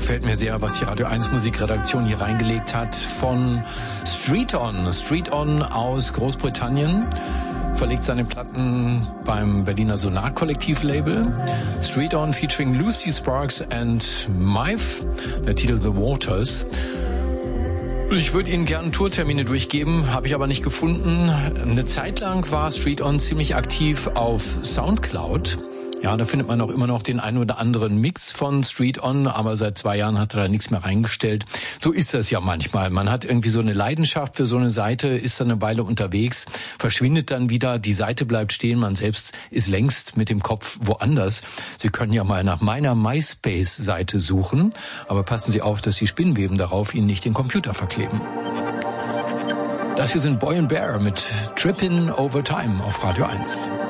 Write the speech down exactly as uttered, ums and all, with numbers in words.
gefällt mir sehr, was die Radio eins Musikredaktion hier reingelegt hat. Von Street On. Street On aus Großbritannien. Verlegt seine Platten beim Berliner Sonar-Kollektiv-Label. Street On featuring Lucy Sparks and Mive. Der Titel The Waters. Ich würde Ihnen gerne Tourtermine durchgeben, habe ich aber nicht gefunden. Eine Zeit lang war Street On ziemlich aktiv auf Soundcloud. Ja, da findet man auch immer noch den einen oder anderen Mix von Street On, aber seit zwei Jahren hat er da nichts mehr reingestellt. So ist das ja manchmal. Man hat irgendwie so eine Leidenschaft für so eine Seite, ist dann eine Weile unterwegs, verschwindet dann wieder, die Seite bleibt stehen, man selbst ist längst mit dem Kopf woanders. Sie können ja mal nach meiner MySpace-Seite suchen, aber passen Sie auf, dass die Spinnweben darauf Ihnen nicht den Computer verkleben. Das hier sind Boy and Bear mit Trippin' Over Time auf Radio eins.